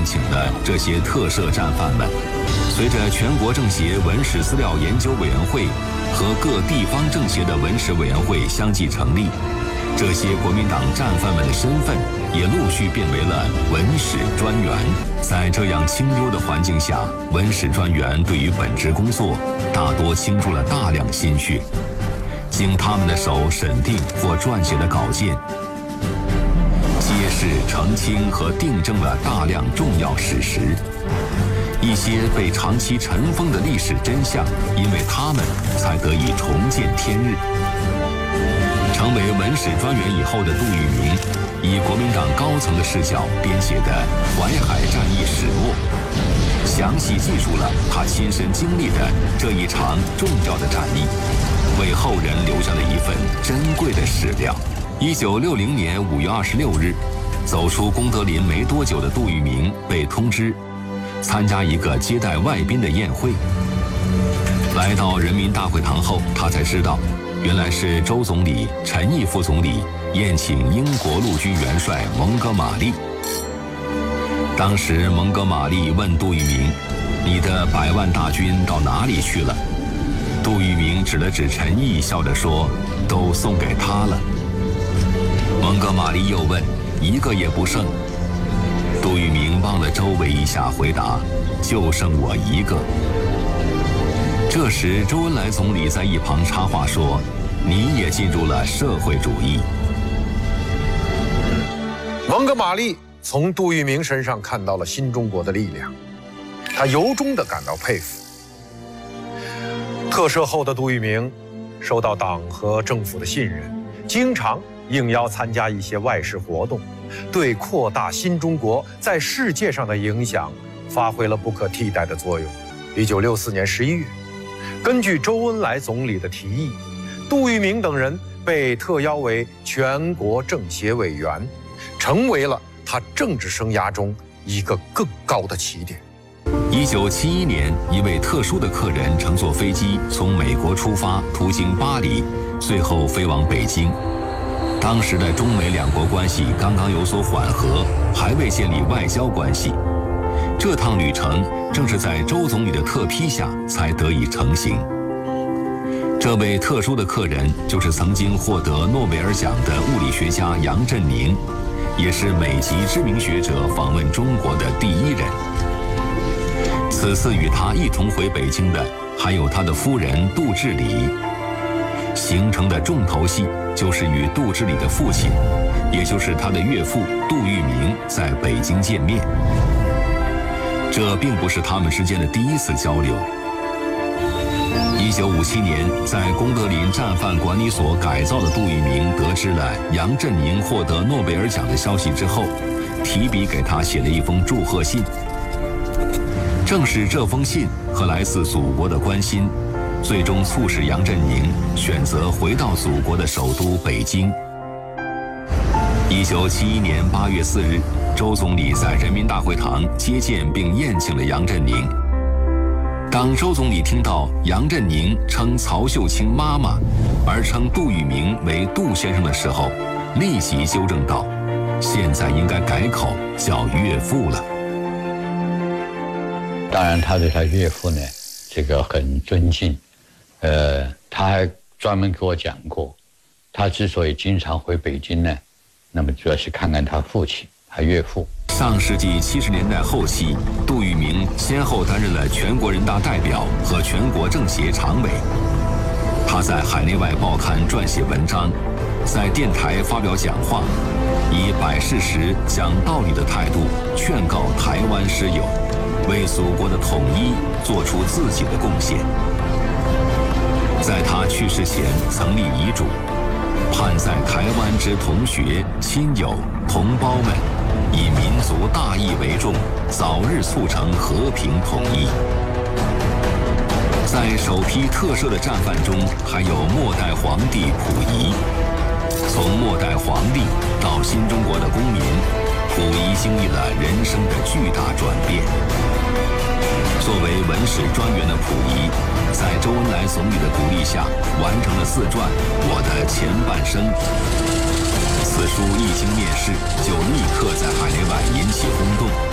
宴请了这些特赦战犯们。随着全国政协文史资料研究委员会和各地方政协的文史委员会相继成立，这些国民党战犯们的身份也陆续变为了文史专员。在这样清幽的环境下，文史专员对于本职工作大多倾注了大量心血，经他们的手审定或撰写的稿件，揭示、澄清和订正了大量重要史实。一些被长期尘封的历史真相，因为他们才得以重见天日。成为文史专员以后的杜聿明，以国民党高层的视角编写的《淮海战役始末》，详细记述了他亲身经历的这一场重要的战役，为后人留下了一份珍贵的史料。1960年5月26日，走出功德林没多久的杜聿明被通知参加一个接待外宾的宴会。来到人民大会堂后，他才知道，原来是周总理、陈毅副总理宴请英国陆军元帅蒙哥马利。当时蒙哥马利问杜聿明：“你的100万大军到哪里去了？”杜聿明指了指陈毅，笑着说：“都送给他了。”蒙哥马利又问：“一个也不剩？”杜聿明望了周围一下，回答：“就剩我一个。”这时，周恩来总理在一旁插话说：“你也进入了社会主义。” 蒙哥马利从杜聿明身上看到了新中国的力量，他由衷地感到佩服。特赦后的杜聿明受到党和政府的信任，经常应邀参加一些外事活动，对扩大新中国在世界上的影响发挥了不可替代的作用。1964年11月，根据周恩来总理的提议，杜聿明等人被特邀为全国政协委员，成为了他政治生涯中一个更高的起点。 1971年，一位特殊的客人乘坐飞机从美国出发，途经巴黎，最后飞往北京。当时的中美两国关系刚刚有所缓和，还未建立外交关系。这趟旅程正是在周总理的特批下才得以成行。这位特殊的客人就是曾经获得诺贝尔奖的物理学家杨振宁，也是美籍知名学者访问中国的第一人。此次与他一同回北京的还有他的夫人杜志礼。形成的重头戏就是与杜志礼的父亲，也就是他的岳父杜聿明在北京见面。这并不是他们之间的第一次交流。1957年，在功德林战犯管理所改造的杜聿明得知了杨振宁获得诺贝尔奖的消息之后，提笔给他写了一封祝贺信。正是这封信和来自祖国的关心，最终促使杨振宁选择回到祖国的首都北京。1971年8月4日，周总理在人民大会堂接见并宴请了杨振宁。当周总理听到杨振宁称曹秀清妈妈，而称杜聿明为杜先生的时候，立即纠正道：“现在应该改口叫岳父了。” 当然，他对他岳父呢，这个很尊敬。他还专门给我讲过，他之所以经常回北京呢，那么主要是看看他父亲，他岳父。 上世纪70年代后期，杜聿明先后担任了全国人大代表和全国政协常委。他在海内外报刊撰写文章，在电台发表讲话，以摆事实、讲道理的态度劝告台湾师友，为祖国的统一做出自己的贡献。在他去世前曾立遗嘱，盼在台湾之同学、亲友、同胞们，以民族大义为重，早日促成和平统一。在首批特赦的战犯中，还有末代皇帝溥仪。从末代皇帝到新中国的公民，溥仪经历了人生的巨大转变。作为文史专员的溥仪，在周恩来总理的鼓励下，完成了自传《我的前半生》。此书一经面世，就立刻在海内外引起轰动。